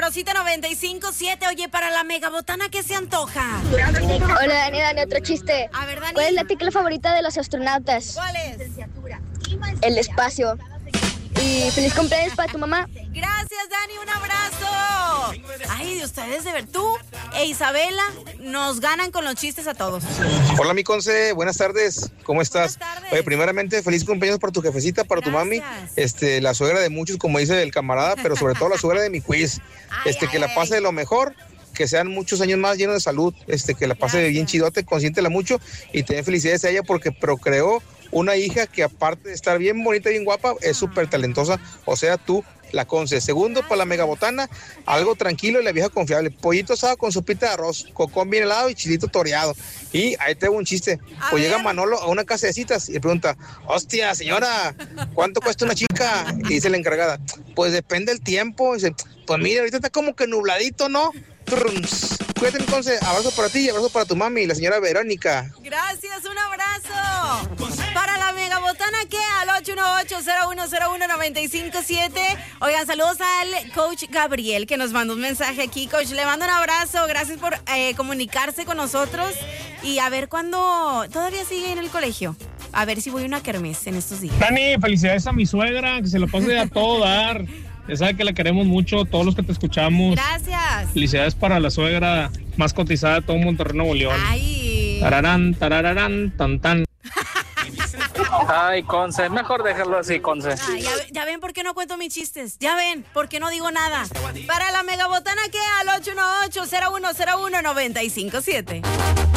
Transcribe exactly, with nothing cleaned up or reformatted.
Sabrosita noventa y cinco siete. Oye, para la megabotana, ¿qué se antoja? Hola, Dani, Dani, otro chiste. A ver, Dani. ¿Cuál es la tecla favorita de los astronautas? ¿Cuál es? El espacio. Y feliz cumpleaños para tu mamá. Gracias, Dani, un abrazo. Ay, de ustedes, de ver, tú e Isabela nos ganan con los chistes a todos. Hola, mi Conce, buenas tardes, ¿cómo estás? Buenas tardes. Oye, primeramente, feliz cumpleaños para tu jefecita, para tu mami, Gracias. este, la suegra de muchos, como dice el camarada, pero sobre todo la suegra de mi quiz, Ay, este, ay, que la pase de lo mejor, que sean muchos años más llenos de salud, este, que la pase Gracias. bien chidote, consiéntela mucho y te den felicidades a ella porque procreó una hija que aparte de estar bien bonita y bien guapa, es súper talentosa, o sea, tú, la Conce. Segundo, para la megabotana, algo tranquilo y la vieja confiable. Pollito asado con sopita de arroz, cocón bien helado y chilito toreado. Y ahí te hago un chiste. A Pues llega ver. Manolo a una casa de citas y le pregunta, hostia, señora, ¿cuánto cuesta una chica? Y dice la encargada, pues depende del tiempo. Y dice, pues mira, ahorita está como que nubladito, ¿no? Trrms. Cuídate, entonces, abrazo para ti y abrazo para tu mami, la señora Verónica. Gracias, un abrazo. Para la megabotana, ¿qué? Al ocho uno ocho, cero uno cero uno, nueve cinco siete. Oigan, saludos al coach Gabriel, que nos mandó un mensaje aquí. Coach, le mando un abrazo. Gracias por eh, comunicarse con nosotros. Y a ver cuándo... ¿Todavía sigue en el colegio? A ver si voy a una kermés en estos días. Dani, felicidades a mi suegra, que se lo pase a todo dar. Ya sabe que la queremos mucho, todos los que te escuchamos. Gracias. Felicidades para la suegra más cotizada de todo Monterrey, Nuevo León. Ay. Tararán, tarararán, tan tan. Ay, Conce, mejor dejarlo así, Conce. Ay, ya, ya ven por qué no cuento mis chistes. Ya ven por qué no digo nada. Para la megabotana, ¿qué? Al ocho uno ocho, cero uno cero uno, nueve cinco siete.